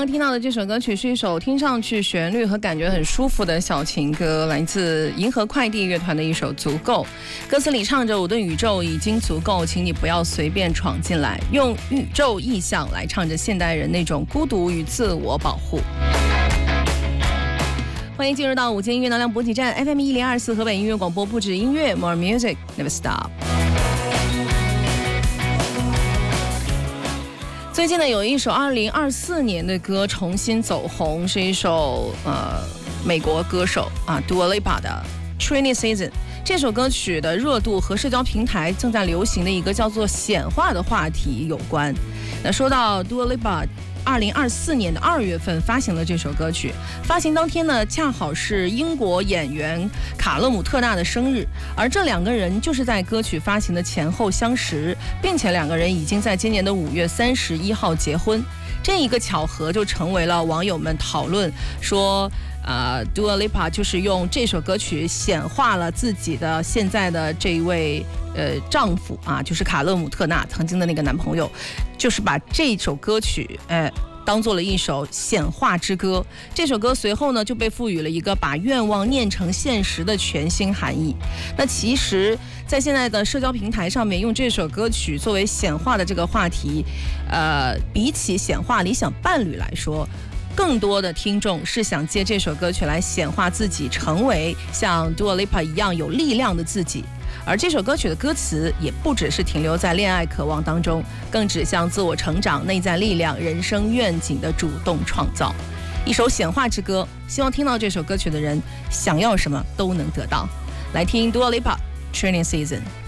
刚听到的这首歌曲是一首听上去旋律和感觉很舒服的小情歌，来自银河快递乐团的一首《足够》。歌词里唱着我的宇宙已经足够，请你不要随便闯进来，用宇宙意象来唱着现代人那种孤独与自我保护。欢迎进入到午间音乐能量补给站 FM 1024河北音乐广播，不止音乐 More Music Never Stop。最近呢，有一首2024年的歌重新走红，是一首美国歌手Dua Lipa 的 Training Season。这首歌曲的热度和社交平台正在流行的一个叫做显化的话题有关。那说到 Dua Lipa 2024年的2月份发行了这首歌曲，发行当天呢，恰好是英国演员卡勒姆特纳的生日，而这两个人就是在歌曲发行的前后相识，并且两个人已经在今年的5月31号结婚。这一个巧合就成为了网友们讨论说Dua Lipa 就是用这首歌曲显化了自己的现在的这一位丈夫就是卡勒姆特纳曾经的那个男朋友，就是把这首歌曲当做了一首显化之歌。这首歌随后呢就被赋予了一个把愿望念成现实的全新含义。那其实在现在的社交平台上面用这首歌曲作为显化的这个话题比起显化理想伴侣来说，更多的听众是想借这首歌曲来显化自己，成为像 Dua Lipa 一样有力量的自己。而这首歌曲的歌词也不只是停留在恋爱渴望当中，更指向自我成长、内在力量、人生愿景的主动创造。一首显化之歌，希望听到这首歌曲的人想要什么都能得到。来听 Dua Lipa Training Season。